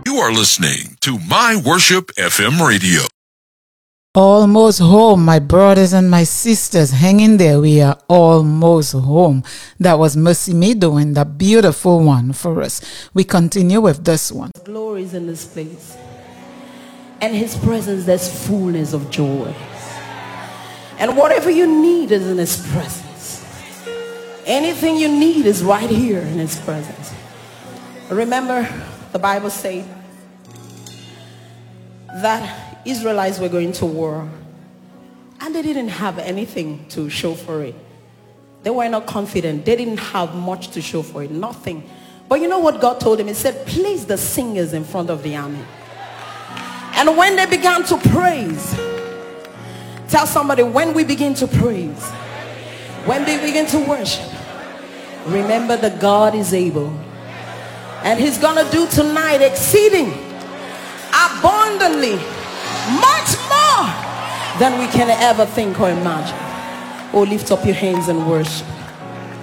You are listening to My Worship FM Radio. Almost home, my brothers and my sisters. Hang in there. We are almost home. That was Mercy Me doing the beautiful one for us. We continue with this one. Glory is in this place. And his presence, there's fullness of joy. And whatever you need is in his presence. Anything you need is right here in his presence. Remember, the Bible says that Israelites were going to war and they didn't have anything to show for it. They were not confident. They didn't have much to show for it. Nothing. But you know what God told him? He said, place the singers in front of the army. And when they began to praise, tell somebody, when we begin to praise, when they begin to worship, remember that God is able. And he's going to do tonight exceeding abundantly, much more than we can ever think or imagine. Oh, lift up your hands and worship.